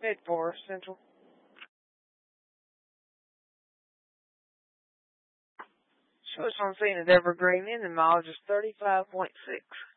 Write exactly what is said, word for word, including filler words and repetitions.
Mid four Central. Shows on scene at Evergreen Inn, the mileage is thirty-five point six.